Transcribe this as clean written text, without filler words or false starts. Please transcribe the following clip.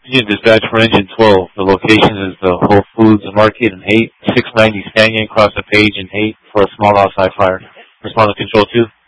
Union dispatch for engine 12. The location is the Whole Foods Market in Haight. 690 Stanton, cross the page in Haight for a small outside fire. Respond to control 2.